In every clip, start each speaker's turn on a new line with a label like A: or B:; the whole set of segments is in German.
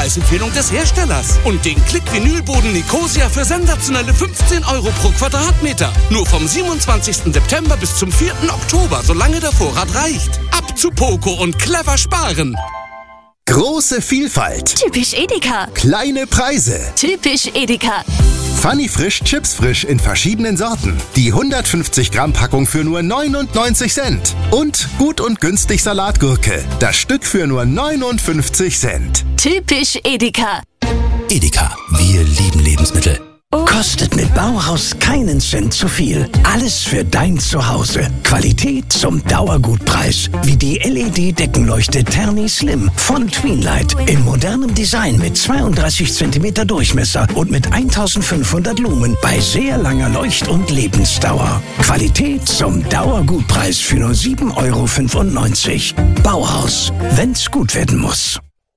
A: Preisempfehlung des Herstellers. Und den Klick-Vinylboden Nicosia für sensationelle 15 € pro Quadratmeter. Nur vom 27. September bis zum 4. Oktober, solange der Vorrat reicht. Ab zu Poco und clever sparen.
B: Große Vielfalt.
C: Typisch Edeka.
B: Kleine Preise.
C: Typisch Edeka.
B: Funny Frisch, Chips frisch in verschiedenen Sorten. Die 150 Gramm Packung für nur 99 Cent. Und gut und günstig Salatgurke. Das Stück für nur 59 Cent.
C: Typisch Edeka.
D: Edeka, wir lieben Lebensmittel.
E: Kostet mit Bauhaus keinen Cent zu viel. Alles für dein Zuhause. Qualität zum Dauergutpreis. Wie die LED-Deckenleuchte Terni Slim von Tweenlight. In modernem Design mit 32 cm Durchmesser und mit 1500 Lumen bei sehr langer Leucht- und Lebensdauer. Qualität zum Dauergutpreis für nur 7,95 €. Bauhaus, wenn's gut werden muss.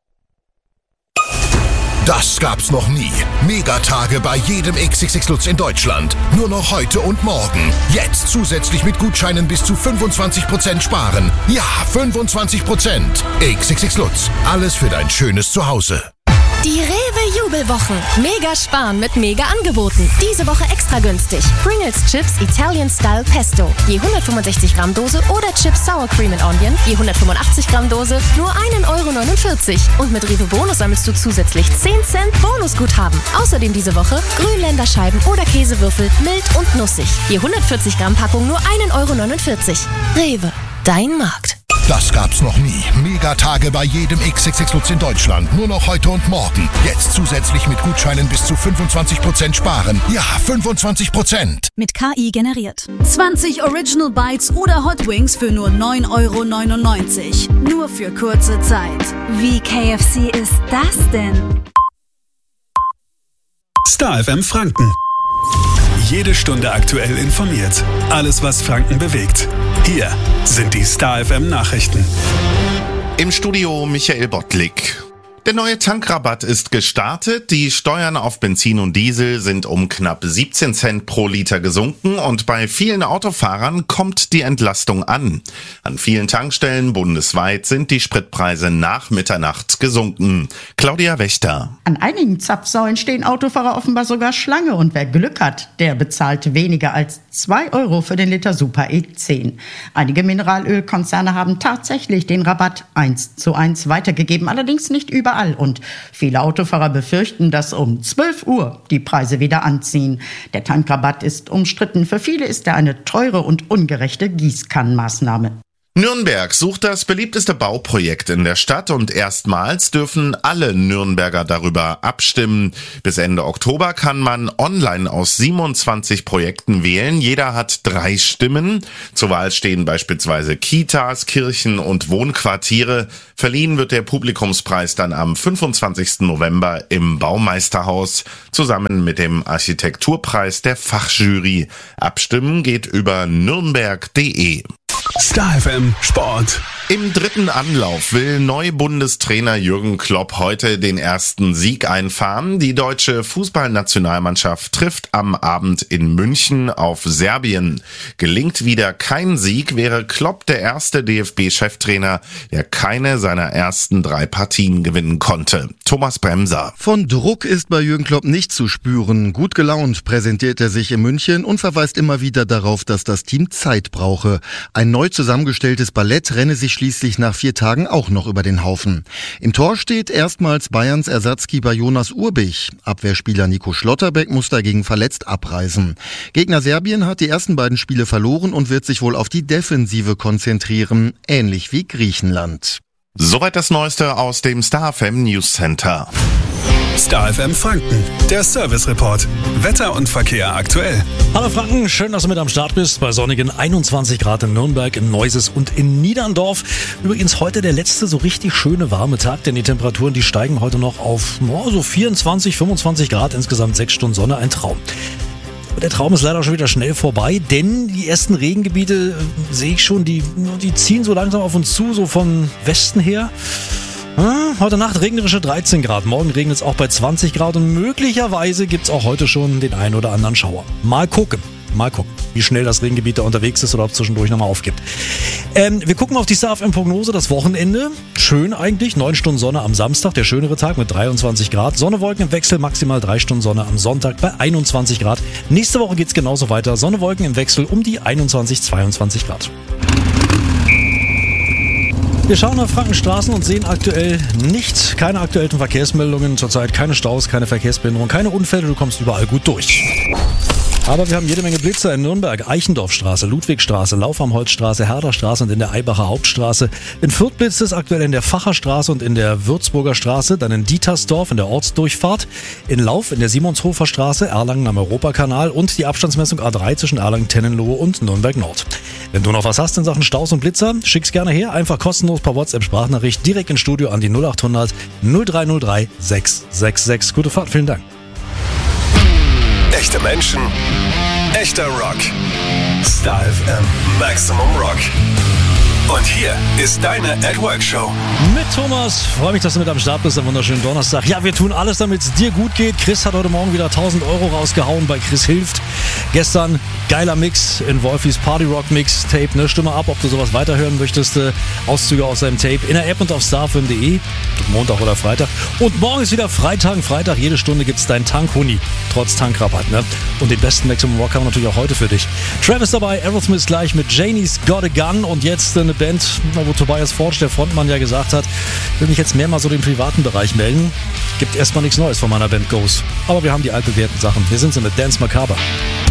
F: Das gab's noch nie. Megatage bei jedem XXX Lutz in Deutschland. Nur noch heute und morgen. Jetzt zusätzlich mit Gutscheinen bis zu 25% sparen. Ja, 25%. XXX Lutz. Alles für dein schönes Zuhause.
G: Die Rewe-Jubelwochen. Mega sparen mit Mega-Angeboten. Diese Woche extra günstig. Pringles Chips Italian Style Pesto. Je 165 Gramm Dose oder Chips Sour Cream and Onion. Je 185 Gramm Dose. Nur 1,49 €. Und mit Rewe Bonus sammelst du zusätzlich 10 Cent Bonusguthaben. Außerdem diese Woche Grünländerscheiben oder Käsewürfel. Mild und nussig. Je 140 Gramm Packung nur 1,49 €. Rewe. Dein Markt.
F: Das gab's noch nie. Megatage bei jedem XXX Lutz in Deutschland. Nur noch heute und morgen. Jetzt zusätzlich mit Gutscheinen bis zu 25% sparen. Ja, 25%.
H: Mit KI generiert. 20 Original Bites oder Hot Wings für nur 9,99 €. Nur für kurze Zeit. Wie KFC ist das denn?
I: Star FM Franken. Jede Stunde aktuell informiert. Alles, was Franken bewegt. Hier sind die Star FM Nachrichten.
J: Im Studio Michael Bottlik. Der neue Tankrabatt ist gestartet. Die Steuern auf Benzin und Diesel sind um knapp 17 Cent pro Liter gesunken und bei vielen Autofahrern kommt die Entlastung an. An vielen Tankstellen bundesweit sind die Spritpreise nach Mitternacht gesunken. Claudia Wächter.
K: An einigen Zapfsäulen stehen Autofahrer offenbar sogar Schlange und wer Glück hat, der bezahlt weniger als 2 € für den Liter Super E10. Einige Mineralölkonzerne haben tatsächlich den Rabatt 1:1 weitergegeben, allerdings nicht überall. Und viele Autofahrer befürchten, dass um 12 Uhr die Preise wieder anziehen. Der Tankrabatt ist umstritten. Für viele ist er eine teure und ungerechte Gießkannenmaßnahme.
J: Nürnberg sucht das beliebteste Bauprojekt in der Stadt und erstmals dürfen alle Nürnberger darüber abstimmen. Bis Ende Oktober kann man online aus 27 Projekten wählen. Jeder hat 3 Stimmen. Zur Wahl stehen beispielsweise Kitas, Kirchen und Wohnquartiere. Verliehen wird der Publikumspreis dann am 25. November im Baumeisterhaus zusammen mit dem Architekturpreis der Fachjury. Abstimmen geht über nürnberg.de.
I: Star FM Sport.
J: Im dritten Anlauf will Neubundestrainer Jürgen Klopp heute den ersten Sieg einfahren. Die deutsche Fußballnationalmannschaft trifft am Abend in München auf Serbien. Gelingt wieder kein Sieg, wäre Klopp der erste DFB-Cheftrainer, der keine seiner ersten 3 Partien gewinnen konnte. Thomas Bremser.
L: Von Druck ist bei Jürgen Klopp nicht zu spüren. Gut gelaunt präsentiert er sich in München und verweist immer wieder darauf, dass das Team Zeit brauche. Ein neu zusammengestelltes Ballett renne sich schließlich nach 4 Tagen auch noch über den Haufen. Im Tor steht erstmals Bayerns Ersatzkeeper Jonas Urbich. Abwehrspieler Nico Schlotterbeck muss dagegen verletzt abreisen. Gegner Serbien hat die ersten beiden Spiele verloren und wird sich wohl auf die Defensive konzentrieren, ähnlich wie Griechenland.
J: Soweit das Neueste aus dem Star FM News Center.
I: Star FM Franken, der Service Report. Wetter und Verkehr aktuell.
M: Hallo Franken, schön, dass du mit am Start bist. Bei sonnigen 21 Grad in Nürnberg, in Neuses und in Niederndorf. Übrigens heute der letzte so richtig schöne warme Tag, denn die Temperaturen, die steigen heute noch auf so 24, 25 Grad, insgesamt 6 Stunden Sonne, ein Traum. Aber der Traum ist leider schon wieder schnell vorbei, denn die ersten Regengebiete sehe ich schon, die ziehen so langsam auf uns zu, so vom Westen her. Heute Nacht regnerische 13 Grad, morgen regnet es auch bei 20 Grad und möglicherweise gibt es auch heute schon den einen oder anderen Schauer. Mal gucken. wie schnell das Regengebiet da unterwegs ist oder ob es zwischendurch nochmal aufgibt. Wir gucken auf die Star FM Prognose, das Wochenende. Schön eigentlich, 9 Stunden Sonne am Samstag, der schönere Tag mit 23 Grad. Sonne, Wolken im Wechsel, maximal 3 Stunden Sonne am Sonntag bei 21 Grad. Nächste Woche geht's genauso weiter. Sonne, Wolken im Wechsel um die 21, 22 Grad. Wir schauen auf Frankenstraßen und sehen aktuell keine aktuellen Verkehrsmeldungen. Zurzeit keine Staus, keine Verkehrsbehinderung, keine Unfälle. Du kommst überall gut durch. Aber wir haben jede Menge Blitzer in Nürnberg, Eichendorffstraße, Ludwigstraße, Lauf am Holzstraße, Herderstraße und in der Eibacher Hauptstraße. In Fürth blitzt es aktuell in der Facherstraße und in der Würzburger Straße, dann in Dietersdorf in der Ortsdurchfahrt, in Lauf in der Simonshofer Straße, Erlangen am Europakanal und die Abstandsmessung A3 zwischen Erlangen-Tennenlohe und Nürnberg Nord. Wenn du noch was hast in Sachen Staus und Blitzer, schick's gerne her, einfach kostenlos per WhatsApp-Sprachnachricht direkt ins Studio an die 0800 0303 666. Gute Fahrt, vielen Dank.
N: Echte Menschen, echter Rock. Star FM Maximum Rock. Und hier ist deine At Work Show.
M: Mit Thomas. Freue mich, dass du mit am Start bist am wunderschönen Donnerstag. Ja, wir tun alles, damit es dir gut geht. Chris hat heute Morgen wieder 1.000 Euro rausgehauen bei Chris Hilft. Gestern geiler Mix in Wolfis Party Rock Mix Tape. Ne? Stimme ab, ob du sowas weiterhören möchtest. Auszüge aus seinem Tape in der App und auf starfm.de. Montag oder Freitag. Und morgen ist wieder Freitag. Jede Stunde gibt es deinen Tank-Huni. Trotz Tankrabatt. Ne? Und den besten Maximum Rock haben wir natürlich auch heute für dich. Travis dabei, Aerosmith gleich mit Janie's Got a Gun. Und jetzt eine Band, wo Tobias Forge, der Frontmann, ja gesagt hat, will mich jetzt mehr mal so den privaten Bereich melden. Gibt erstmal nichts Neues von meiner Band Ghost. Aber wir haben die altbewährten Sachen. Hier sind sie mit Dance Macabre.